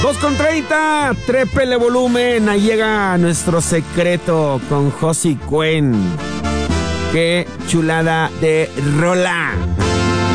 2:30, trépele volumen, ahí llega nuestro secreto con Josie Cuen. Qué chulada de rola.